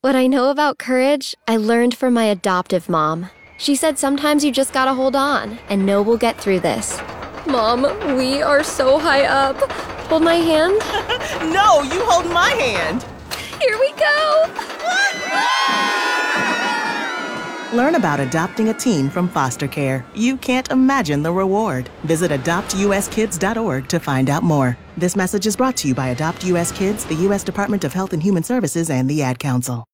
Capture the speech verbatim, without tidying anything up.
What I know about courage, I learned from my adoptive mom. She said sometimes you just gotta hold on and know we'll get through this. Mom, we are so high up. Hold my hand. No, you hold my hand. Here we go. Learn about adopting a teen from foster care. You can't imagine the reward. Visit adopt u s kids dot org to find out more. This message is brought to you by Adopt U S Kids, the U S Department of Health and Human Services, and the Ad Council.